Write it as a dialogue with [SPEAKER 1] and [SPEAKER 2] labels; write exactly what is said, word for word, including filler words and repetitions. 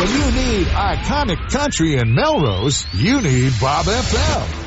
[SPEAKER 1] When you need iconic country in Melrose, you need Bob F M.